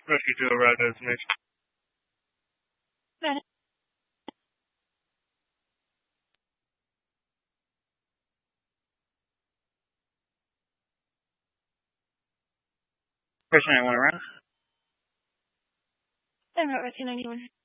Rescue 2 arrived at destination. Got it. Person 91 around. I'm not Rescue 91.